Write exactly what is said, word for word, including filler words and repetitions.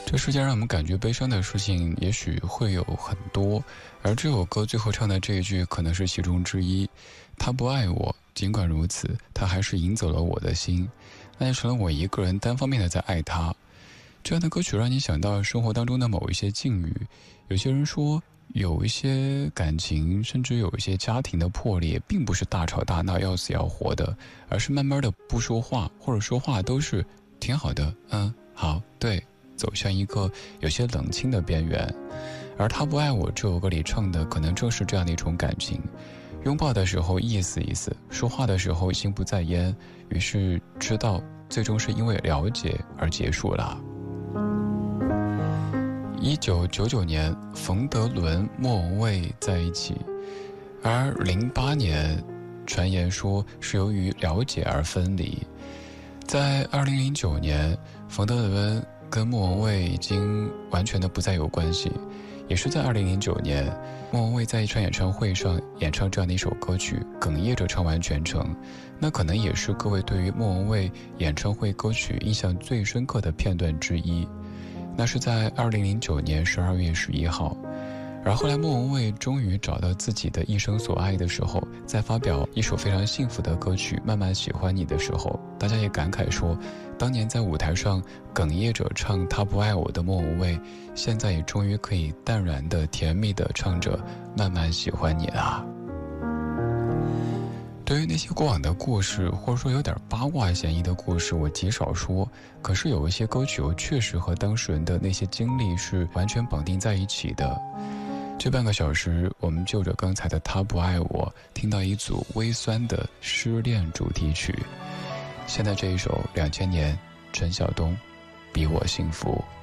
这世界让我们感觉悲伤的事情也许会有很多，而这首歌最后唱的这一句可能是其中之一。他不爱我，尽管如此，他还是赢走了我的心，那就成了我一个人单方面的在爱他。这样的歌曲让你想到生活当中的某一些境遇。有些人说，有一些感情，甚至有一些家庭的破裂，并不是大吵大闹要死要活的，而是慢慢的不说话，或者说话都是挺好的，嗯，好，对，走向一个有些冷清的边缘。而他不爱我这首歌里唱的可能正是这样的一种感情，拥抱的时候意思意思，说话的时候心不在焉，于是知道最终是因为了解而结束了。一九九九年，冯德伦、莫文蔚在一起，而零八年，传言说是由于了解而分离。在二零零九年，冯德伦跟莫文蔚已经完全的不再有关系。也是在二零零九年，莫文蔚在一场演唱会上演唱这样的一首歌曲，哽咽着唱完全程。那可能也是各位对于莫文蔚演唱会歌曲印象最深刻的片段之一。那是在二零零九年十二月十一号，而后来莫文蔚终于找到自己的一生所爱的时候，在发表一首非常幸福的歌曲《慢慢喜欢你》的时候，大家也感慨说，当年在舞台上哽咽着唱他不爱我的莫文蔚，现在也终于可以淡然的甜蜜的唱着慢慢喜欢你啦。对于那些过往的故事，或者说有点八卦嫌疑的故事，我极少说，可是有一些歌曲确实和当事人的那些经历是完全绑定在一起的。这半个小时，我们就着刚才的他不爱我，听到一组微酸的失恋主题曲。现在这一首两千年陈晓东，比我幸福。